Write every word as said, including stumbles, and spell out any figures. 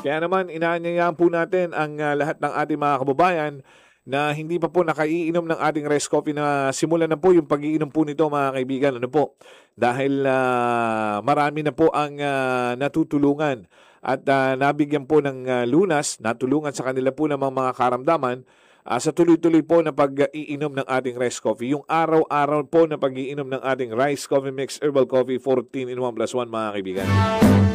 Kaya naman, inaanyayaan po natin ang uh, lahat ng ating mga kababayan na hindi pa po nakaiinom ng ating rice coffee na simulan na po yung pag-iinom po nito mga kaibigan. Ano po? Dahil uh, marami na po ang uh, natutulungan at uh, nabigyan po ng uh, lunas, natulungan sa kanila po ng mga, mga karamdaman uh, sa tuloy-tuloy po na pag-iinom ng ating rice coffee. Yung araw-araw po na pag-iinom ng ating rice coffee mix herbal coffee fourteen in one plus one mga kaibigan.